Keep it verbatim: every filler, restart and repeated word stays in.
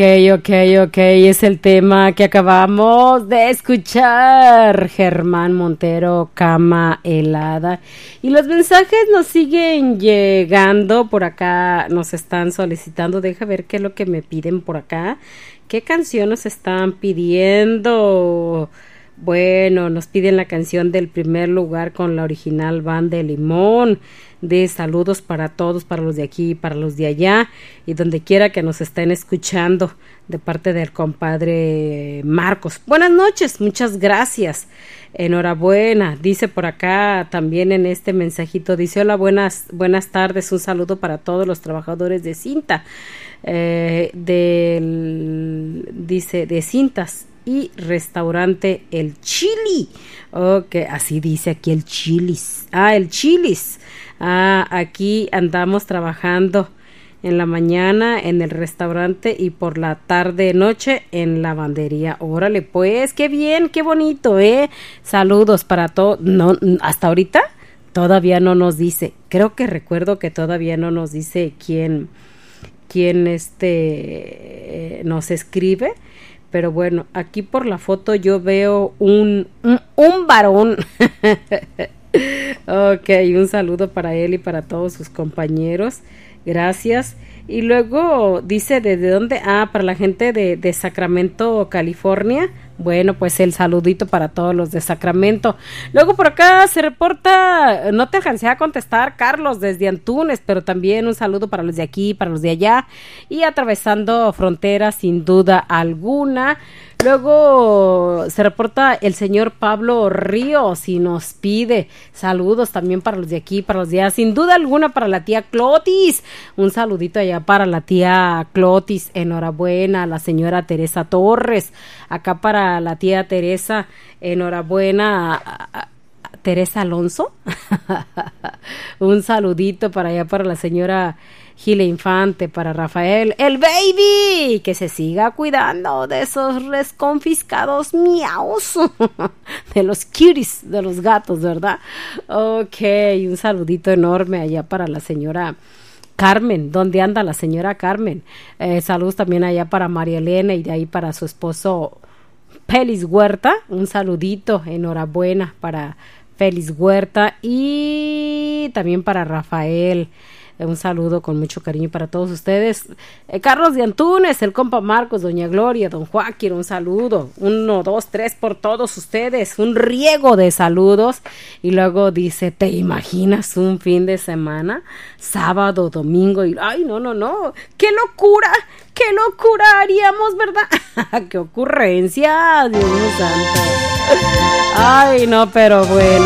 Ok, ok, ok, es el tema que acabamos de escuchar. Germán Montero, Cama Helada. Y los mensajes nos siguen llegando por acá, nos están solicitando. Deja ver qué es lo que me piden por acá. ¿Qué canción nos están pidiendo? Bueno, nos piden la canción del primer lugar con la original Banda de Limón. De saludos para todos, para los de aquí, para los de allá y donde quiera que nos estén escuchando de parte del compadre Marcos. Buenas noches, muchas gracias. Enhorabuena, dice por acá también en este mensajito, dice hola, buenas, buenas tardes, un saludo para todos los trabajadores de cinta, eh, del, dice de cintas y restaurante El Chili. Ok, así dice aquí el Chilis. Ah, el Chilis. Ah, aquí andamos trabajando en la mañana en el restaurante y por la tarde noche en la lavandería. Órale, pues, qué bien, qué bonito, ¿eh? Saludos para todos. No, hasta ahorita todavía no nos dice. Creo que recuerdo que todavía no nos dice quién, quién este eh, nos escribe. Pero bueno, aquí por la foto yo veo un, un, un varón. Ok, un saludo para él y para todos sus compañeros. Gracias. Y luego dice desde dónde, ah, para la gente de, de Sacramento, California. Bueno, pues el saludito para todos los de Sacramento. Luego por acá se reporta, no te alcancé a contestar, Carlos, desde Antunes, pero también un saludo para los de aquí, para los de allá, y atravesando fronteras sin duda alguna. Luego se reporta el señor Pablo Ríos y nos pide saludos también para los de aquí, para los de allá, sin duda alguna para la tía Clotis, un saludito allá para la tía Clotis, enhorabuena, la señora Teresa Torres, acá para la tía Teresa, enhorabuena a, a, a Teresa Alonso, un saludito para allá para la señora Gile Infante, para Rafael, el baby, que se siga cuidando de esos resconfiscados miaus, de los cuties, de los gatos, ¿verdad? Ok, un saludito enorme allá para la señora Carmen, ¿dónde anda la señora Carmen? Eh, saludos también allá para María Elena y de ahí para su esposo Félix Huerta, un saludito, enhorabuena para Félix Huerta y también para Rafael. Un saludo con mucho cariño para todos ustedes. Eh, Carlos de Antunes, el compa Marcos, doña Gloria, don Joaquín, un saludo. Uno, dos, tres por todos ustedes. Un riego de saludos. Y luego dice, ¿te imaginas un fin de semana? Sábado, domingo. Y, ay, no, no, no. ¡Qué locura! ¡Qué locura haríamos, verdad! ¡Qué ocurrencia! Dios mío santo. Ay, no, pero bueno.